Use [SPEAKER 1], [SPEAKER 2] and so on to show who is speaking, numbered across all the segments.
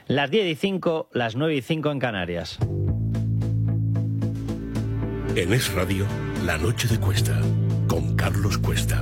[SPEAKER 1] Las 10:05, las 9:05 en Canarias.
[SPEAKER 2] En Es Radio, La Noche de Cuesta, con Carlos Cuesta.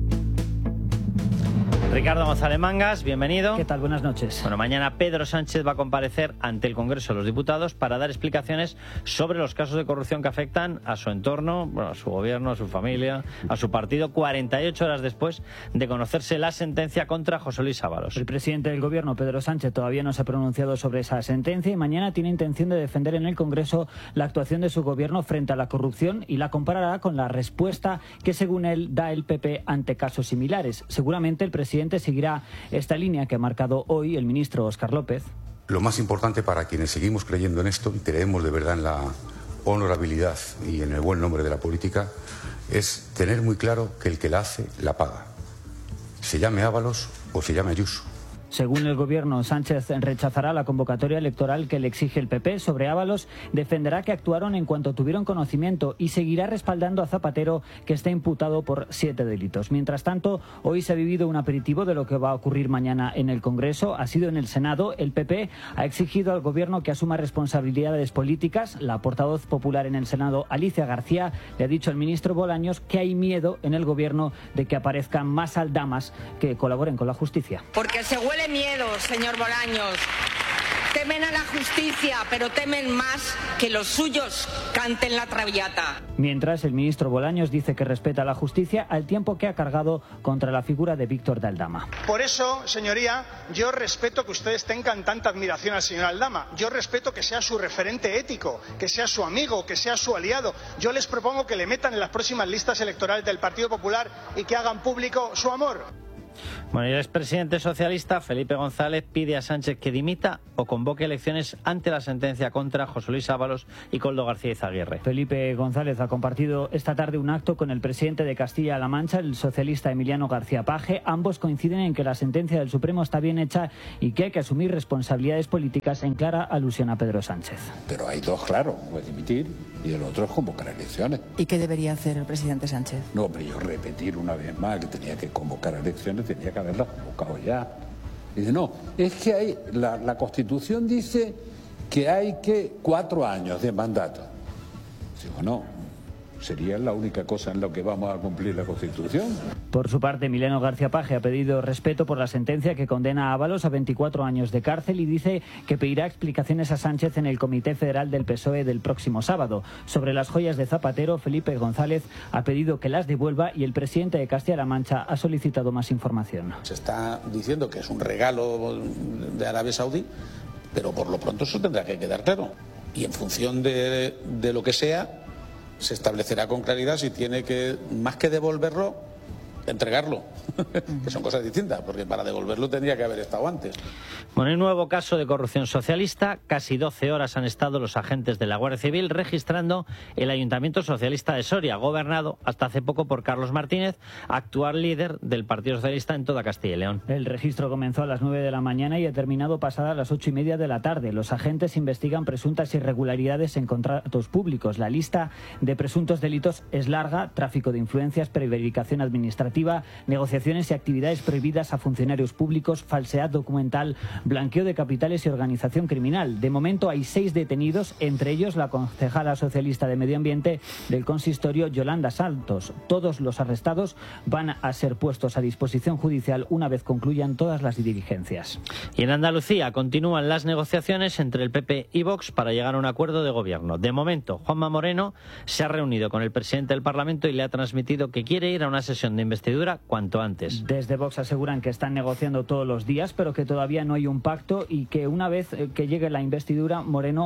[SPEAKER 1] Ricardo González Mangas, bienvenido.
[SPEAKER 3] ¿Qué tal? Buenas noches.
[SPEAKER 1] Bueno, mañana Pedro Sánchez va a comparecer ante el Congreso de los Diputados para dar explicaciones sobre los casos de corrupción que afectan a su entorno, bueno, a su gobierno, a su familia, a su partido, 48 horas después de conocerse la sentencia contra José Luis Ábalos.
[SPEAKER 3] El presidente del Gobierno, Pedro Sánchez, todavía no se ha pronunciado sobre esa sentencia y mañana tiene intención de defender en el Congreso la actuación de su gobierno frente a la corrupción y la comparará con la respuesta que, según él, da el PP ante casos similares. Seguramente el presidente seguirá esta línea que ha marcado hoy el ministro Óscar López.
[SPEAKER 4] Lo más importante para quienes seguimos creyendo en esto y creemos de verdad en la honorabilidad y en el buen nombre de la política es tener muy claro que el que la hace, la paga. Se llame Ábalos o se llame Ayuso.
[SPEAKER 3] Según el Gobierno, Sánchez rechazará la convocatoria electoral que le exige el PP sobre Ábalos, defenderá que actuaron en cuanto tuvieron conocimiento y seguirá respaldando a Zapatero, que está imputado por 7 delitos. Mientras tanto, hoy se ha vivido un aperitivo de lo que va a ocurrir mañana en el Congreso. Ha sido en el Senado. El PP ha exigido al Gobierno que asuma responsabilidades políticas. La portavoz popular en el Senado, Alicia García, le ha dicho al ministro Bolaños que hay miedo en el Gobierno de que aparezcan más aldamas que colaboren con la justicia.
[SPEAKER 5] Porque se huele miedo, señor Bolaños. Temen a la justicia, pero temen más que los suyos canten la traviata.
[SPEAKER 3] Mientras, el ministro Bolaños dice que respeta la justicia al tiempo que ha cargado contra la figura de Víctor de Aldama.
[SPEAKER 6] Por eso, señoría, yo respeto que ustedes tengan tanta admiración al señor Aldama. Yo respeto que sea su referente ético, que sea su amigo, que sea su aliado. Yo les propongo que le metan en las próximas listas electorales del Partido Popular y que hagan público su amor.
[SPEAKER 1] Bueno, y el expresidente socialista Felipe González pide a Sánchez que dimita o convoque elecciones ante la sentencia contra José Luis Ábalos y Koldo García Izaguirre.
[SPEAKER 3] Felipe González ha compartido esta tarde un acto con el presidente de Castilla-La Mancha, el socialista Emiliano García Paje. Ambos coinciden en que la sentencia del Supremo está bien hecha y que hay que asumir responsabilidades políticas, en clara alusión a Pedro Sánchez.
[SPEAKER 7] Pero hay dos, claro, puede dimitir y el otro es convocar elecciones.
[SPEAKER 8] ¿Y qué debería hacer el presidente Sánchez?
[SPEAKER 7] No, pero yo repetir una vez más que tenía que convocar elecciones, tenía que haberlas convocado ya. Dice, no, es que hay, la Constitución dice que hay 4 años de mandato. Digo, no, sería la única cosa en la que vamos a cumplir la Constitución.
[SPEAKER 3] Por su parte, Emiliano García Paje ha pedido respeto por la sentencia que condena a Ábalos a 24 años de cárcel y dice que pedirá explicaciones a Sánchez en el Comité Federal del PSOE del próximo sábado. Sobre las joyas de Zapatero, Felipe González ha pedido que las devuelva y el presidente de Castilla-La Mancha ha solicitado más información.
[SPEAKER 9] Se está diciendo que es un regalo de Arabia Saudí, pero por lo pronto eso tendrá que quedar claro. Y en función de lo que sea, se establecerá con claridad si tiene que, más que devolverlo, entregarlo, que son cosas distintas, porque para devolverlo tendría que haber estado antes.
[SPEAKER 1] Bueno, en un nuevo caso de corrupción socialista, casi 12 horas han estado los agentes de la Guardia Civil registrando el Ayuntamiento Socialista de Soria, gobernado hasta hace poco por Carlos Martínez, actual líder del Partido Socialista en toda Castilla y León.
[SPEAKER 3] El registro comenzó a las 9 de la mañana y ha terminado pasadas las 8:30 de la tarde. Los agentes investigan presuntas irregularidades en contratos públicos. La lista de presuntos delitos es larga: tráfico de influencias, prevaricación administrativa, negociaciones y actividades prohibidas a funcionarios públicos, falsedad documental, blanqueo de capitales y organización criminal. De momento hay 6 detenidos, entre ellos la concejala socialista de Medio Ambiente del consistorio, Yolanda Santos. Todos los arrestados van a ser puestos a disposición judicial una vez concluyan todas las diligencias.
[SPEAKER 1] Y en Andalucía continúan las negociaciones entre el PP y Vox para llegar a un acuerdo de gobierno. De momento, Juanma Moreno se ha reunido con el presidente del Parlamento y le ha transmitido que quiere ir a una sesión de investidura cuanto antes.
[SPEAKER 3] Desde Vox aseguran que están negociando todos los días, pero que todavía no hay un pacto y que una vez que llegue la investidura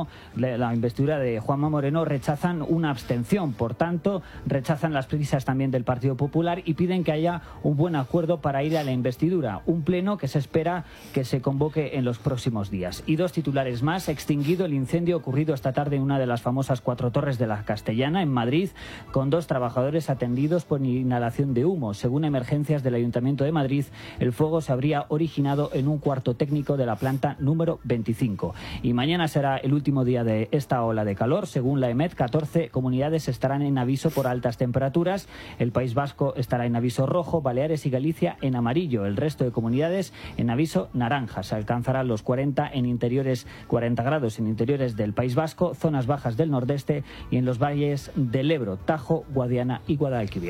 [SPEAKER 3] la investidura de Juanma Moreno, rechazan una abstención. Por tanto, rechazan las prisas también del Partido Popular y piden que haya un buen acuerdo para ir a la investidura. Un pleno que se espera que se convoque en los próximos días. Y 2 titulares más: extinguido el incendio ocurrido esta tarde en una de las famosas 4 torres de la Castellana, en Madrid, con 2 trabajadores atendidos por inhalación de humo. Según emergencias de la del Ayuntamiento de Madrid, el fuego se habría originado en un cuarto técnico de la planta número 25. Y mañana será el último día de esta ola de calor. Según la EMET, 14 comunidades estarán en aviso por altas temperaturas. El País Vasco estará en aviso rojo, Baleares y Galicia en amarillo. El resto de comunidades en aviso naranja. Se alcanzarán los 40 grados en interiores del País Vasco, zonas bajas del nordeste y en los valles del Ebro, Tajo, Guadiana y Guadalquivir.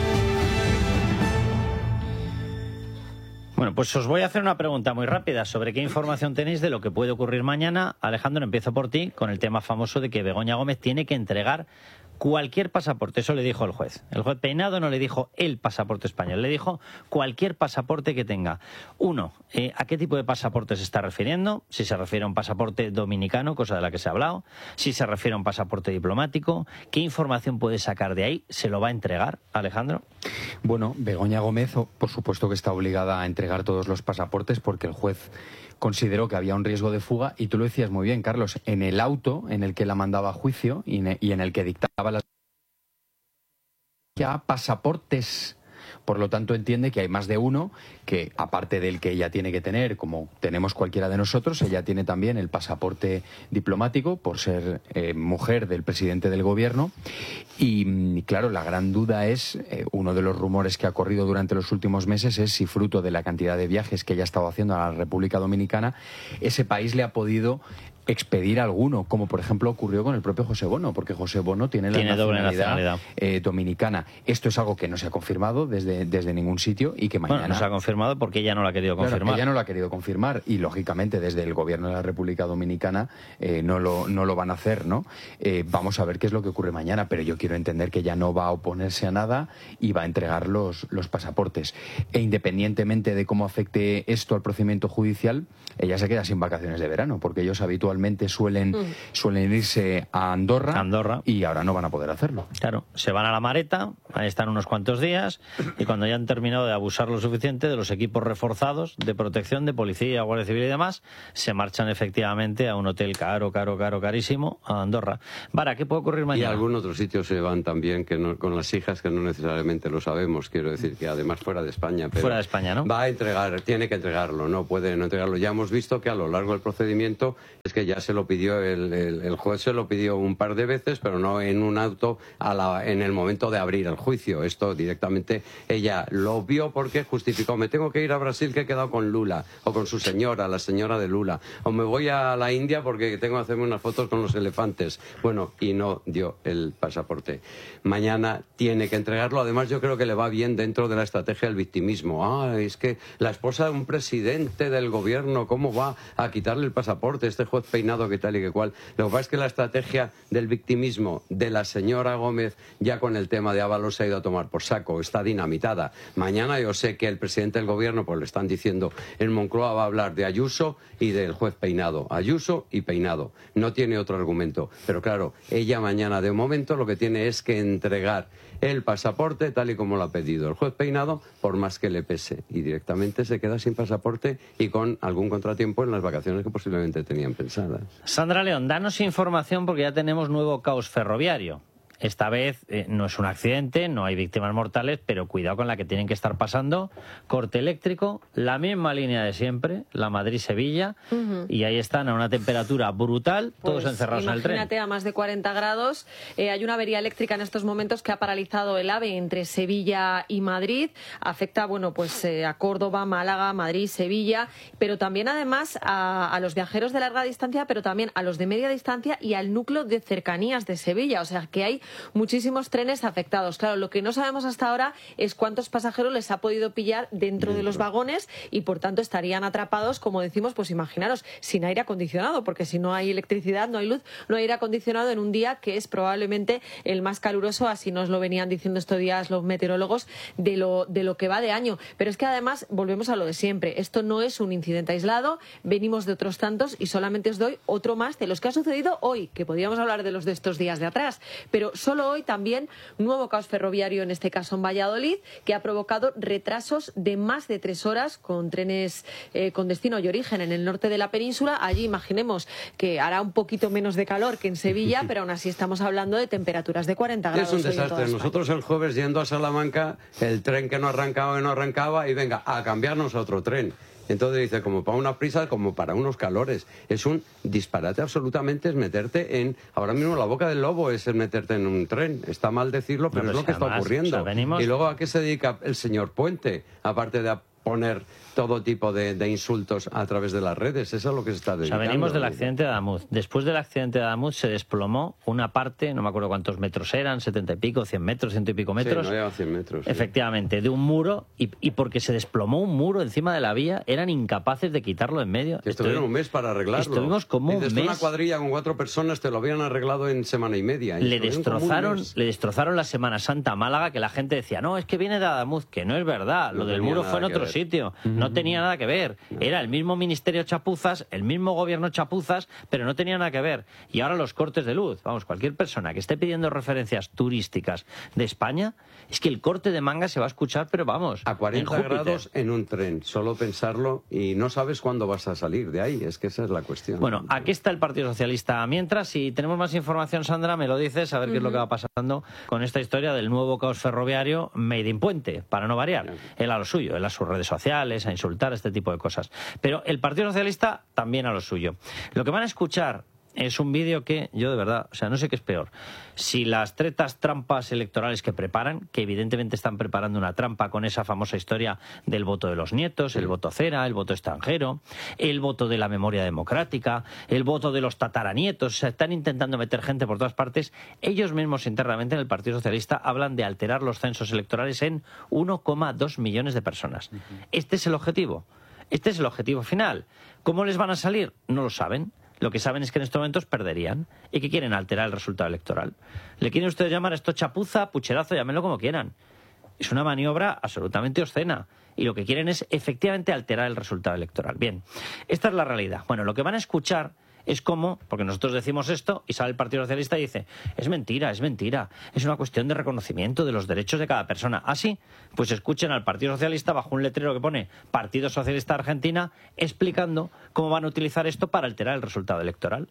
[SPEAKER 1] Bueno, pues os voy a hacer una pregunta muy rápida sobre qué información tenéis de lo que puede ocurrir mañana. Alejandro, empiezo por ti con el tema famoso de que Begoña Gómez tiene que entregar cualquier pasaporte. Eso le dijo el juez. El juez Peinado no le dijo el pasaporte español, le dijo cualquier pasaporte que tenga. Uno, ¿a qué tipo de pasaporte se está refiriendo? Si se refiere a un pasaporte dominicano, cosa de la que se ha hablado. Si se refiere a un pasaporte diplomático. ¿Qué información puede sacar de ahí? ¿Se lo va a entregar, Alejandro?
[SPEAKER 10] Bueno, Begoña Gómez, por supuesto que está obligada a entregar todos los pasaportes porque el juez consideró que había un riesgo de fuga y tú lo decías muy bien, Carlos, en el auto en el que la mandaba a juicio y en el que dictaba las pasaportes. Por lo tanto, entiende que hay más de uno, que aparte del que ella tiene que tener, como tenemos cualquiera de nosotros, ella tiene también el pasaporte diplomático por ser mujer del presidente del gobierno. Y claro, la gran duda es, uno de los rumores que ha corrido durante los últimos meses es si fruto de la cantidad de viajes que ella ha estado haciendo a la República Dominicana, ese país le ha podido expedir alguno, como por ejemplo ocurrió con el propio José Bono, porque José Bono tiene
[SPEAKER 1] doble nacionalidad
[SPEAKER 10] dominicana. Esto es algo que no se ha confirmado desde ningún sitio y que mañana...
[SPEAKER 1] Bueno, no se ha confirmado porque ella no lo ha querido confirmar.
[SPEAKER 10] Claro, ella no lo ha querido confirmar y lógicamente desde el gobierno de la República Dominicana no lo van a hacer, ¿no? Vamos a ver qué es lo que ocurre mañana, pero yo quiero entender que ella no va a oponerse a nada y va a entregar los pasaportes. E independientemente de cómo afecte esto al procedimiento judicial, ella se queda sin vacaciones de verano, porque ellos habitualmente suelen irse a Andorra y ahora no van a poder hacerlo.
[SPEAKER 1] Claro, se van a la Mareta, ahí están unos cuantos días y cuando ya han terminado de abusar lo suficiente de los equipos reforzados de protección, de policía, Guardia Civil y demás, se marchan efectivamente a un hotel carísimo a Andorra. Vara, ¿qué puede ocurrir mañana?
[SPEAKER 11] Y a algún otro sitio se van también con las hijas, que no necesariamente lo sabemos, quiero decir que además fuera de España. Pero
[SPEAKER 1] fuera de España, ¿no?
[SPEAKER 11] Va a entregar, tiene que entregarlo, no puede no entregarlo. Ya hemos visto que a lo largo del procedimiento es que ya se lo pidió, el juez se lo pidió un par de veces, pero no en un auto en el momento de abrir el juicio. Esto directamente ella lo vio porque justificó, me tengo que ir a Brasil que he quedado con Lula, o con su señora, la señora de Lula, o me voy a la India porque tengo que hacerme unas fotos con los elefantes. Bueno, y no dio el pasaporte. Mañana tiene que entregarlo. Además, yo creo que le va bien dentro de la estrategia del victimismo. Es que la esposa de un presidente del gobierno, ¿cómo va a quitarle el pasaporte? Este juez Peinado, que tal y que cual. Lo que pasa es que la estrategia del victimismo de la señora Gómez, ya con el tema de Ábalos, se ha ido a tomar por saco, está dinamitada. Mañana yo sé que el presidente del gobierno, pues le están diciendo, en Moncloa va a hablar de Ayuso y del juez Peinado. Ayuso y Peinado. No tiene otro argumento. Pero claro, ella mañana, de momento, lo que tiene es que entregar el pasaporte tal y como lo ha pedido el juez Peinado, por más que le pese. Y directamente se queda sin pasaporte y con algún contratiempo en las vacaciones que posiblemente tenían pensadas.
[SPEAKER 1] Sandra León, danos información porque ya tenemos nuevo caos ferroviario. Esta vez no es un accidente, no hay víctimas mortales, pero cuidado con la que tienen que estar pasando. Corte eléctrico, la misma línea de siempre, la Madrid-Sevilla, y ahí están a una temperatura brutal, todos encerrados en el tren.
[SPEAKER 12] Imagínate, a más de 40 grados. Hay una avería eléctrica en estos momentos que ha paralizado el AVE entre Sevilla y Madrid. Afecta, a Córdoba, Málaga, Madrid, Sevilla, pero también además a los viajeros de larga distancia, pero también a los de media distancia y al núcleo de cercanías de Sevilla. O sea que hay muchísimos trenes afectados. Claro, lo que no sabemos hasta ahora es cuántos pasajeros les ha podido pillar dentro de los vagones y, por tanto, estarían atrapados, como decimos, pues imaginaros, sin aire acondicionado, porque si no hay electricidad, no hay luz, no hay aire acondicionado en un día que es probablemente el más caluroso, así nos lo venían diciendo estos días los meteorólogos, de lo que va de año. Pero es que además volvemos a lo de siempre. Esto no es un incidente aislado, venimos de otros tantos y solamente os doy otro más de los que ha sucedido hoy, que podríamos hablar de los de estos días de atrás, pero Solo hoy también nuevo caos ferroviario, en este caso en Valladolid, que ha provocado retrasos de más de 3 horas con trenes con destino y origen en el norte de la península. Allí imaginemos que hará un poquito menos de calor que en Sevilla, pero aún así estamos hablando de temperaturas de 40 grados.
[SPEAKER 11] Es un desastre. Nosotros el jueves yendo a Salamanca, el tren que no arrancaba y venga, a cambiarnos a otro tren. Entonces dice, como para una prisa, como para unos calores. Es un disparate absolutamente, es meterte en... Ahora mismo la boca del lobo es el meterte en un tren. Está mal decirlo, pero es lo que está ocurriendo. O sea, venimos... Y luego, ¿a qué se dedica el señor Puente? Aparte de poner todo tipo de insultos a través de las redes. Eso es lo que se está dedicando.
[SPEAKER 1] O sea, venimos del accidente de Adamuz. Después del accidente de Adamuz se desplomó una parte, no me acuerdo cuántos metros eran, 70 y pico, 100 metros, 100 y pico metros.
[SPEAKER 11] Sí, no lleva 100 metros. Sí.
[SPEAKER 1] Efectivamente, de un muro, y porque se desplomó un muro encima de la vía, eran incapaces de quitarlo en medio.
[SPEAKER 11] Estuvieron un mes para arreglarlo.
[SPEAKER 1] Estuvimos como un mes.
[SPEAKER 11] Una cuadrilla con 4 personas te lo habían arreglado en semana y media.
[SPEAKER 1] Le destrozaron la Semana Santa a Málaga, que la gente decía, no, es que viene de Adamuz, que no es verdad. Lo del muro fue en otro sitio. No tenía nada que ver. Era el mismo ministerio chapuzas, el mismo gobierno chapuzas, pero no tenía nada que ver. Y ahora los cortes de luz. Vamos, cualquier persona que esté pidiendo referencias turísticas de España, es que el corte de manga se va a escuchar, pero vamos,
[SPEAKER 11] a 40 grados en un tren. Solo pensarlo y no sabes cuándo vas a salir de ahí. Es que esa es la cuestión.
[SPEAKER 1] Bueno, aquí está el Partido Socialista. Mientras, si tenemos más información, Sandra, me lo dices, a ver qué es lo que va pasando con esta historia del nuevo caos ferroviario made in Puente, para no variar. Él a lo suyo, él a sus redes sociales, a insultar, este tipo de cosas. Pero el Partido Socialista también a lo suyo. Lo que van a escuchar es un vídeo que yo de verdad, o sea, no sé qué es peor. Si las trampas electorales que preparan, que evidentemente están preparando una trampa con esa famosa historia del voto de los nietos, el voto cera, el voto extranjero, el voto de la memoria democrática, el voto de los tataranietos, o sea, están intentando meter gente por todas partes. Ellos mismos internamente en el Partido Socialista hablan de alterar los censos electorales en 1,2 millones de personas. Este es el objetivo. Este es el objetivo final. ¿Cómo les van a salir? No lo saben. Lo que saben es que en estos momentos perderían y que quieren alterar el resultado electoral. ¿Le quieren ustedes llamar a esto chapuza, pucherazo, llámenlo como quieran? Es una maniobra absolutamente obscena. Y lo que quieren es efectivamente alterar el resultado electoral. Bien, esta es la realidad. Bueno, lo que van a escuchar es como, porque nosotros decimos esto y sale el Partido Socialista y dice, es mentira, es una cuestión de reconocimiento de los derechos de cada persona. ¿Ah, sí? Pues escuchen al Partido Socialista bajo un letrero que pone Partido Socialista Argentina explicando cómo van a utilizar esto para alterar el resultado electoral.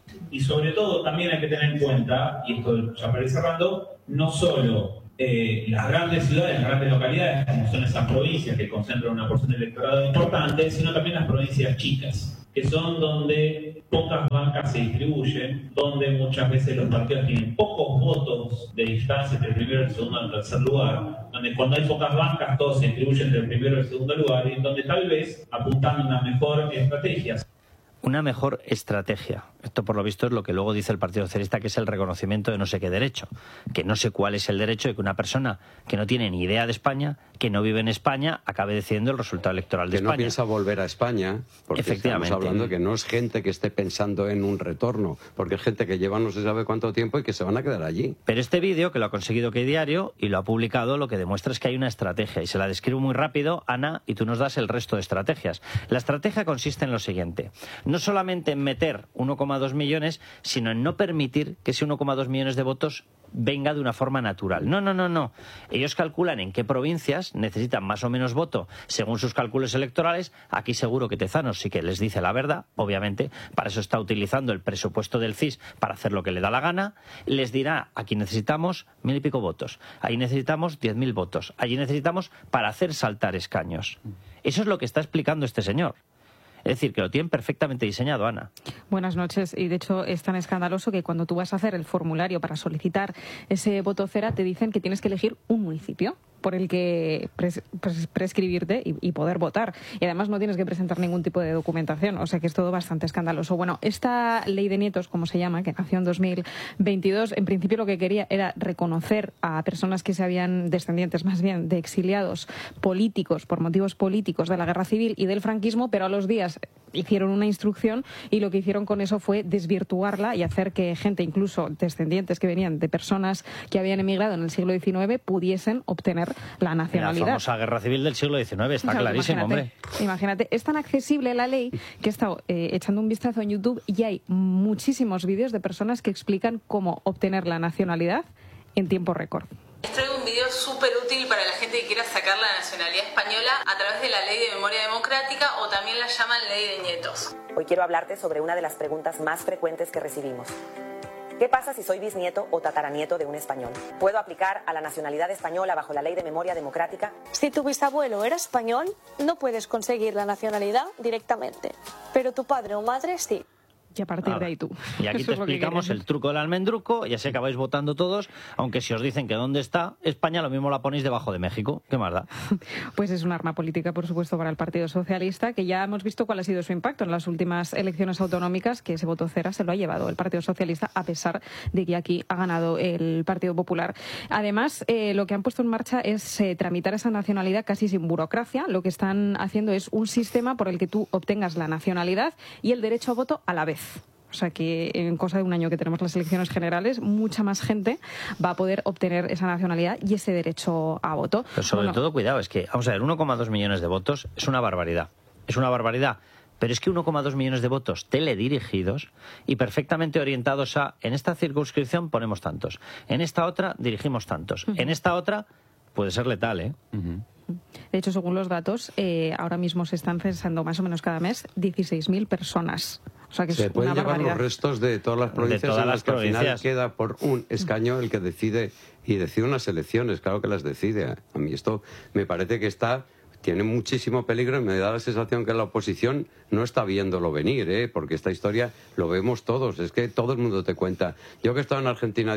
[SPEAKER 13] Y sobre todo también hay que tener en cuenta, y esto ya para ir cerrando, no solo las grandes ciudades, las grandes localidades, como son esas provincias que concentran una porción de electorado importante, sino también las provincias chicas, que son donde pocas bancas se distribuyen, donde muchas veces los partidos tienen pocos votos de distancia entre el primero, el segundo y el tercer lugar, donde cuando hay pocas bancas todos se distribuyen entre el primero y el segundo lugar, y donde tal vez apuntando a una mejor estrategia.
[SPEAKER 1] Una mejor estrategia. Esto, por lo visto, es lo que luego dice el Partido Socialista, que es el reconocimiento de no sé qué derecho. Que no sé cuál es el derecho de que una persona que no tiene ni idea de España, que no vive en España, acabe decidiendo el resultado electoral de España.
[SPEAKER 11] Que no piensa volver a España, porque estamos hablando que no es gente que esté pensando en un retorno, porque es gente que lleva no se sabe cuánto tiempo y que se van a quedar allí.
[SPEAKER 1] Pero este vídeo, que lo ha conseguido Que Diario y lo ha publicado, lo que demuestra es que hay una estrategia. Y se la describo muy rápido, Ana, y tú nos das el resto de estrategias. La estrategia consiste en lo siguiente. No solamente en meter 1,2 millones, sino en no permitir que ese 1,2 millones de votos venga de una forma natural. No. Ellos calculan en qué provincias necesitan más o menos voto según sus cálculos electorales. Aquí seguro que Tezanos sí que les dice la verdad, obviamente. Para eso está utilizando el presupuesto del CIS para hacer lo que le da la gana. Les dirá, aquí necesitamos 1.000 y pico votos, ahí necesitamos 10.000 votos, allí necesitamos para hacer saltar escaños. Eso es lo que está explicando este señor. Es decir, que lo tienen perfectamente diseñado, Ana.
[SPEAKER 14] Buenas noches. Y de hecho es tan escandaloso que cuando tú vas a hacer el formulario para solicitar ese voto cera, te dicen que tienes que elegir un municipio por el que prescribirte y poder votar. Y además no tienes que presentar ningún tipo de documentación. O sea que es todo bastante escandaloso. Bueno, esta ley de nietos, como se llama, que nació en 2022, en principio lo que quería era reconocer a personas que se habían, descendientes más bien, de exiliados políticos, por motivos políticos de la guerra civil y del franquismo, pero a los días hicieron una instrucción y lo que hicieron con eso fue desvirtuarla y hacer que gente, incluso descendientes que venían de personas que habían emigrado en el siglo XIX, pudiesen obtener la nacionalidad.
[SPEAKER 1] La famosa guerra civil del siglo XIX, está clarísimo, hombre.
[SPEAKER 14] Imagínate, es tan accesible la ley que he estado echando un vistazo en YouTube y hay muchísimos vídeos de personas que explican cómo obtener la nacionalidad en tiempo récord.
[SPEAKER 15] Traigo un video súper útil para la gente que quiera sacar la nacionalidad española a través de la Ley de Memoria Democrática, o también la llaman Ley de Nietos.
[SPEAKER 16] Hoy quiero hablarte sobre una de las preguntas más frecuentes que recibimos. ¿Qué pasa si soy bisnieto o tataranieto de un español? ¿Puedo aplicar a la nacionalidad española bajo la Ley de Memoria Democrática?
[SPEAKER 17] Si tu bisabuelo era español, no puedes conseguir la nacionalidad directamente, pero tu padre o madre sí.
[SPEAKER 14] Y a partir de ahí tú.
[SPEAKER 1] Y aquí te explicamos el truco del almendruco, y así acabáis votando todos, aunque si os dicen que dónde está España, lo mismo la ponéis debajo de México. ¿Qué más da?
[SPEAKER 14] Pues es un arma política, por supuesto, para el Partido Socialista, que ya hemos visto cuál ha sido su impacto en las últimas elecciones autonómicas, que ese voto cera se lo ha llevado el Partido Socialista, a pesar de que aquí ha ganado el Partido Popular. Además, lo que han puesto en marcha es tramitar esa nacionalidad casi sin burocracia. Lo que están haciendo es un sistema por el que tú obtengas la nacionalidad y el derecho a voto a la vez. O sea que en cosa de un año que tenemos las elecciones generales, mucha más gente va a poder obtener esa nacionalidad y ese derecho a voto.
[SPEAKER 1] Pero sobre todo, cuidado, es que, vamos a ver, 1,2 millones de votos es una barbaridad. Es una barbaridad. Pero es que 1,2 millones de votos teledirigidos y perfectamente orientados a, en esta circunscripción ponemos tantos, en esta otra dirigimos tantos, en esta otra puede ser letal, ¿eh?
[SPEAKER 14] De hecho, según los datos, ahora mismo se están censando más o menos cada mes 16.000 personas. O sea que
[SPEAKER 11] se
[SPEAKER 14] es
[SPEAKER 11] pueden
[SPEAKER 14] una
[SPEAKER 11] llevar
[SPEAKER 14] barbaridad.
[SPEAKER 11] los restos de todas las provincias en las que al final queda por un escaño el que decide, y decide unas elecciones, claro que las decide. A mí esto me parece que tiene muchísimo peligro y me da la sensación que la oposición no está viéndolo venir, porque esta historia lo vemos todos, es que todo el mundo te cuenta. Yo que he estado en Argentina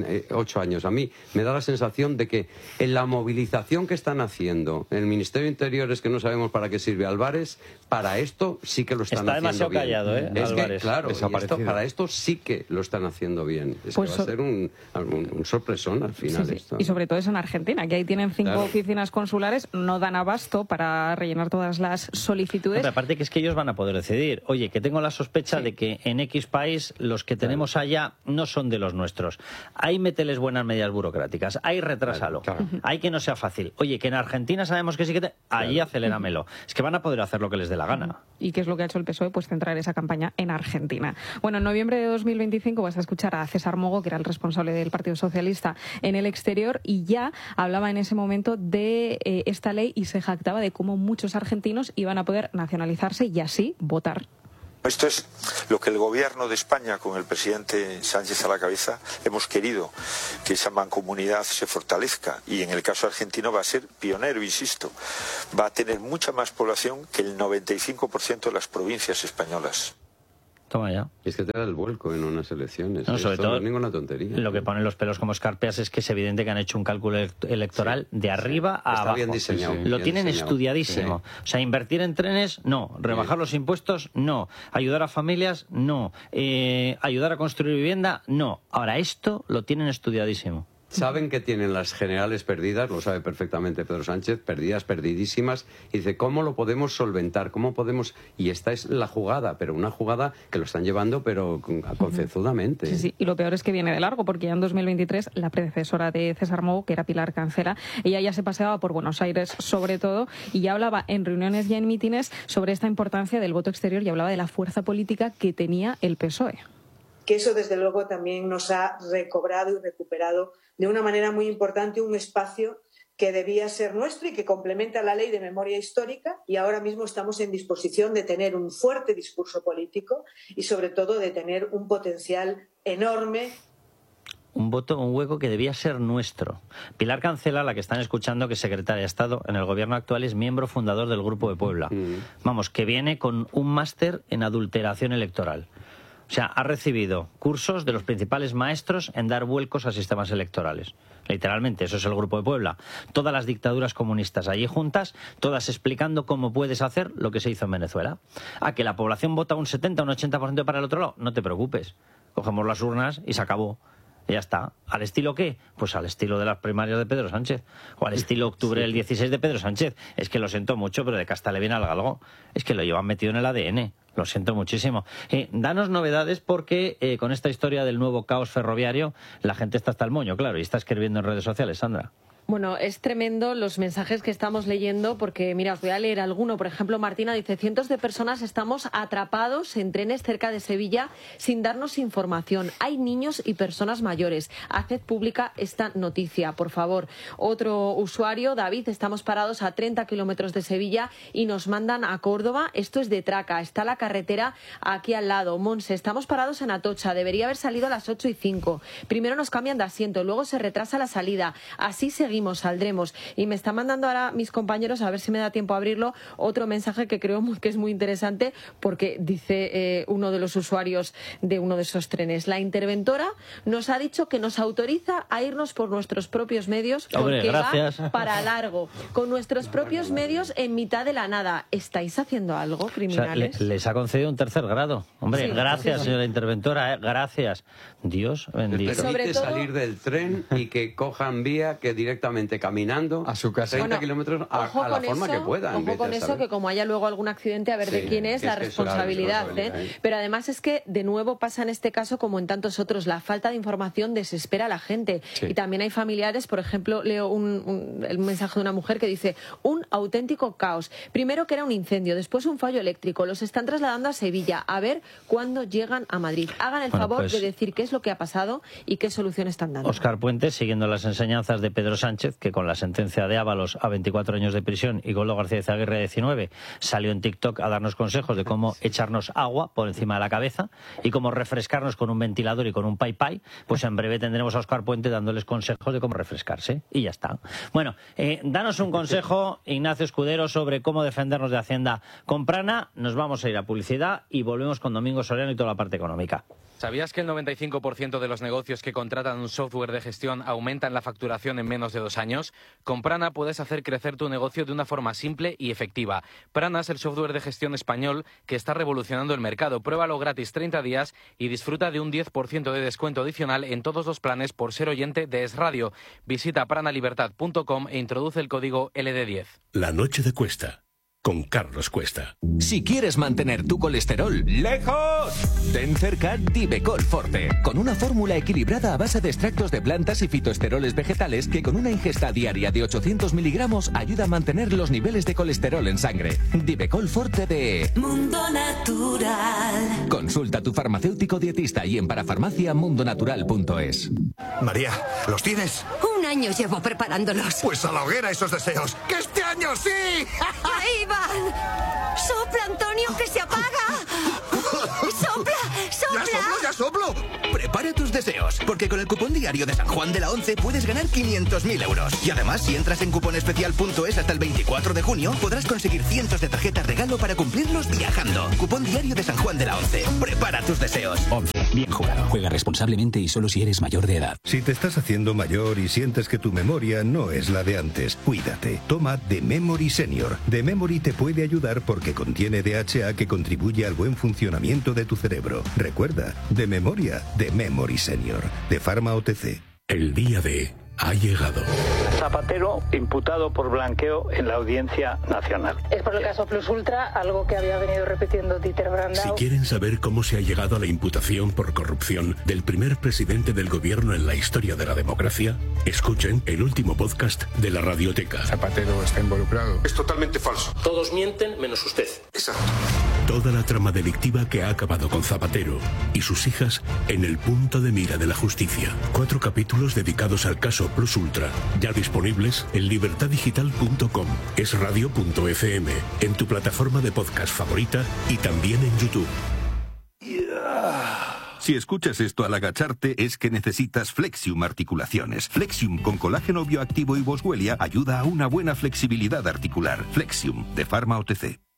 [SPEAKER 11] 8 años, a mí me da la sensación de que en la movilización que están haciendo en el Ministerio de Interior, es que no sabemos para qué sirve Álvarez, para esto sí que lo están haciendo bien.
[SPEAKER 1] Está demasiado callado,
[SPEAKER 11] Es
[SPEAKER 1] Álvarez.
[SPEAKER 11] que, claro, para esto sí que lo están haciendo bien. Es
[SPEAKER 14] Pues
[SPEAKER 11] que va a ser un sorpresón al final.
[SPEAKER 14] Sí.
[SPEAKER 11] Esto.
[SPEAKER 14] Y sobre todo es en Argentina, que ahí tienen 5 oficinas consulares, no dan abasto para rellenar todas las solicitudes.
[SPEAKER 1] Pero aparte que es que ellos van a poder decidir, oye, que tengo la sospecha de que en X país los que tenemos allá no son de los nuestros. Ahí mételes buenas medidas burocráticas, ahí retrásalo, ahí que no sea fácil. Oye, que en Argentina sabemos que sí que allí acelerámelo. Es que van a poder hacer lo que les dé la gana.
[SPEAKER 14] ¿Y qué es lo que ha hecho el PSOE? Pues centrar esa campaña en Argentina. Bueno, en noviembre de 2025 vas a escuchar a César Mogo, que era el responsable del Partido Socialista en el exterior, y ya hablaba en ese momento de esta ley y se jactaba de cómo muchos argentinos iban a poder nacionalizarse y así votar.
[SPEAKER 18] Esto es lo que el gobierno de España, con el presidente Sánchez a la cabeza, hemos querido, que esa mancomunidad se fortalezca, y en el caso argentino va a ser pionero, insisto, va a tener mucha más población que el 95% de las provincias españolas.
[SPEAKER 1] Toma ya.
[SPEAKER 11] Es que te da el vuelco en unas elecciones.
[SPEAKER 1] No, sobre todo,
[SPEAKER 11] no es ninguna tontería.
[SPEAKER 1] Lo que ponen los pelos como escarpias es que es evidente que han hecho un cálculo electoral de arriba a
[SPEAKER 11] Está
[SPEAKER 1] abajo.
[SPEAKER 11] bien diseñado.
[SPEAKER 1] Lo
[SPEAKER 11] bien
[SPEAKER 1] tienen
[SPEAKER 11] diseñado.
[SPEAKER 1] estudiadísimo. O sea, invertir en trenes, no. Rebajar los impuestos, no. Ayudar a familias, no. Ayudar a construir vivienda, no. Ahora, esto lo tienen estudiadísimo.
[SPEAKER 11] Saben que tienen las generales perdidas, lo sabe perfectamente Pedro Sánchez, perdidísimas, y dice, ¿cómo lo podemos solventar? ¿Cómo podemos...? Y esta es la jugada, pero una jugada que lo están llevando, pero concienzudamente.
[SPEAKER 14] Sí, y lo peor es que viene de largo, porque ya en 2023 la predecesora de César Mogo, que era Pilar Cancela, ella ya se paseaba por Buenos Aires sobre todo, y ya hablaba en reuniones y en mítines sobre esta importancia del voto exterior y hablaba de la fuerza política que tenía el PSOE.
[SPEAKER 19] Que eso, desde luego, también nos ha recobrado y recuperado de una manera muy importante un espacio que debía ser nuestro y que complementa la Ley de Memoria Histórica, y ahora mismo estamos en disposición de tener un fuerte discurso político y, sobre todo, de tener un potencial enorme.
[SPEAKER 1] Un hueco que debía ser nuestro. Pilar Cancela, la que están escuchando, que es secretaria de Estado en el gobierno actual, es miembro fundador del Grupo de Puebla. Vamos, que viene con un máster en adulteración electoral. O sea, ha recibido cursos de los principales maestros en dar vuelcos a sistemas electorales. Literalmente, eso es el Grupo de Puebla. Todas las dictaduras comunistas allí juntas, todas explicando cómo puedes hacer lo que se hizo en Venezuela. ¿A que la población vota un 70, un 80% para el otro lado? No te preocupes. Cogemos las urnas y se acabó. Y ya está. ¿Al estilo qué? Pues al estilo de las primarias de Pedro Sánchez. O al estilo octubre del 16 de Pedro Sánchez. Es que lo siento mucho, pero de casta le viene al galgo. Es que lo llevan metido en el ADN. Lo siento muchísimo. Danos novedades porque con esta historia del nuevo caos ferroviario la gente está hasta el moño, claro, y está escribiendo en redes sociales, Sandra.
[SPEAKER 12] Bueno, es tremendo los mensajes que estamos leyendo porque, mira, os voy a leer alguno. Por ejemplo, Martina dice, cientos de personas estamos atrapados en trenes cerca de Sevilla sin darnos información. Hay niños y personas mayores. Haced pública esta noticia, por favor. Otro usuario, David, estamos parados a 30 kilómetros de Sevilla y nos mandan a Córdoba. Esto es de Traca, está la carretera aquí al lado. Monse, estamos parados en Atocha, debería haber salido a las 8:05. Primero nos cambian de asiento, luego se retrasa la salida. Así seguimos. Saldremos. Y me está mandando ahora mis compañeros, a ver si me da tiempo a abrirlo, otro mensaje que creo que es muy interesante porque dice uno de los usuarios de uno de esos trenes. La interventora nos ha dicho que nos autoriza a irnos por nuestros propios medios porque va para largo. Con nuestros propios medios en mitad de la nada. ¿Estáis haciendo algo, criminales?
[SPEAKER 1] O sea, les ha concedido un tercer grado. Hombre, sí, gracias, señora interventora. Gracias. Dios bendito.
[SPEAKER 11] Les permite salir del tren y que cojan vía que directamente caminando a su casa 30 kilómetros a la forma que puedan.
[SPEAKER 12] Ojo con eso, que como haya luego algún accidente, a ver de quién es la responsabilidad. Pero además es que de nuevo pasa en este caso como en tantos otros, la falta de información desespera a la gente. Sí. Y también hay familiares, por ejemplo, leo el mensaje de una mujer que dice, un auténtico caos. Primero que era un incendio, después un fallo eléctrico, los están trasladando a Sevilla, a ver cuándo llegan a Madrid. Hagan el favor de decir qué es lo que ha pasado y qué solución están dando.
[SPEAKER 1] Óscar Puente, siguiendo las enseñanzas de Pedro Sánchez, que con la sentencia de Ábalos a 24 años de prisión y Koldo García Izaguirre a 19, salió en TikTok a darnos consejos de cómo echarnos agua por encima de la cabeza y cómo refrescarnos con un ventilador y con un pai pai, pues en breve tendremos a Óscar Puente dándoles consejos de cómo refrescarse y ya está. Bueno, danos un consejo, Ignacio Escudero, sobre cómo defendernos de Hacienda con Prana. Nos vamos a ir a publicidad y volvemos con Domingo Soriano y toda la parte económica.
[SPEAKER 20] ¿Sabías que el 95% de los negocios que contratan un software de gestión aumentan la facturación en menos de 2 años? Con Prana puedes hacer crecer tu negocio de una forma simple y efectiva. Prana es el software de gestión español que está revolucionando el mercado. Pruébalo gratis 30 días y disfruta de un 10% de descuento adicional en todos los planes por ser oyente de Es Radio. Visita pranalibertad.com e introduce el código LD10.
[SPEAKER 2] La noche de Cuesta, con Carlos Cuesta.
[SPEAKER 21] Si quieres mantener tu colesterol lejos, ten cerca Divecol Forte, con una fórmula equilibrada a base de extractos de plantas y fitoesteroles vegetales que con una ingesta diaria de 800 miligramos ayuda a mantener los niveles de colesterol en sangre. Divecol Forte de
[SPEAKER 22] Mundo Natural.
[SPEAKER 21] Consulta a tu farmacéutico dietista y en parafarmaciamundonatural.es.
[SPEAKER 23] María, ¿los tienes?
[SPEAKER 22] Un año llevo preparándolos.
[SPEAKER 23] Pues a la hoguera esos deseos. ¡Que este año sí!
[SPEAKER 22] ¡Ahí van! ¡Sopla, Antonio, que se apaga! ¡Sopla, sopla!
[SPEAKER 23] ¡Ya soplo! Prepara tus deseos, porque con el cupón diario de San Juan de la Once puedes ganar 500.000 euros. Y además, si entras en cuponespecial.es hasta el 24 de junio, podrás conseguir cientos de tarjetas regalo para cumplirlos viajando. Cupón diario de San Juan de la Once. Prepara tus deseos.
[SPEAKER 21] 11. Bien jugado. Juega responsablemente y solo si eres mayor de edad.
[SPEAKER 2] Si te estás haciendo mayor y sientes que tu memoria no es la de antes, cuídate. Toma The Memory Senior. The Memory te puede ayudar porque contiene DHA que contribuye al buen funcionamiento de tu cerebro. Recuerda, de memoria, The Memory Senior. De Pharma OTC. El día de... ha llegado.
[SPEAKER 24] Zapatero imputado por blanqueo en la Audiencia Nacional.
[SPEAKER 25] Es por el caso Plus Ultra, algo que había venido repitiendo Dieter Brandau.
[SPEAKER 2] Si quieren saber cómo se ha llegado a la imputación por corrupción del primer presidente del gobierno en la historia de la democracia, escuchen el último podcast de la Radioteca.
[SPEAKER 26] Zapatero está involucrado.
[SPEAKER 23] Es totalmente falso.
[SPEAKER 26] Todos mienten menos usted.
[SPEAKER 23] Exacto.
[SPEAKER 2] Toda la trama delictiva que ha acabado con Zapatero y sus hijas en el punto de mira de la justicia. 4 capítulos dedicados al caso Plus Ultra, ya disponibles en libertadigital.com, esradio.fm, en tu plataforma de podcast favorita y también en YouTube.
[SPEAKER 23] Si escuchas esto al agacharte es que necesitas Flexium Articulaciones. Flexium con colágeno bioactivo y boswellia ayuda a una buena flexibilidad articular. Flexium de Pharma OTC.